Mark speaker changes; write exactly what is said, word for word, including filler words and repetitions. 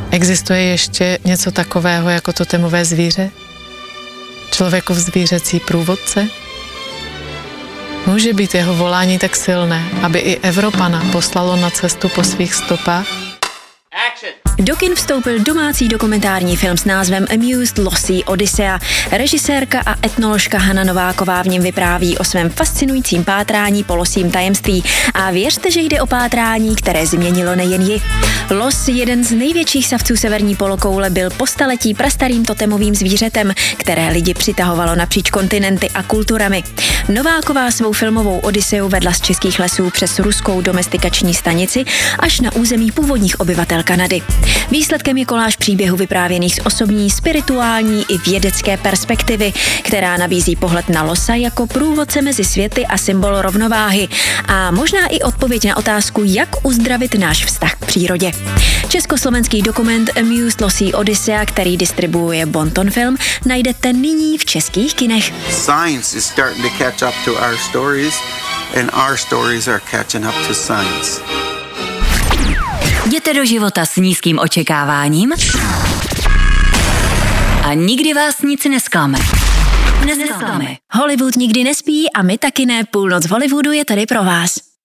Speaker 1: Existuje ještě něco takového jako totemové zvíře? Člověkův zvířecí průvodce? Může být jeho volání tak silné, aby i Evropana poslalo na cestu po svých stopách?
Speaker 2: Do kin vstoupil domácí dokumentární film s názvem Amused Lossy Odyssea. Režisérka a etnoložka Hana Nováková v něm vypráví o svém fascinujícím pátrání po losím tajemství. A věřte, že jde o pátrání, které změnilo nejen ji. Los, jeden z největších savců severní polokoule, byl po staletí prastarým totemovým zvířetem, které lidi přitahovalo napříč kontinenty a kulturami. Nováková svou filmovou Odyseu vedla z českých lesů přes ruskou domestikační stanici až na území původních obyvatel Kanady. Výsledkem je koláž příběhů vyprávěných z osobní, spirituální i vědecké perspektivy, která nabízí pohled na losa jako průvodce mezi světy a symbol rovnováhy a možná i odpověď na otázku, jak uzdravit náš vztah k přírodě. Československý dokument Amused Lossy Odyssea, který distribuuje Bonton Film, najdete nyní v českých kinech.
Speaker 3: Science is starting to catch up to our stories and our stories are catching up to science.
Speaker 4: Jděte do života s nízkým očekáváním a nikdy vás nic nesklame.
Speaker 2: Nesklame. Hollywood nikdy nespí a my taky ne. Půlnoc v Hollywoodu je tady pro vás.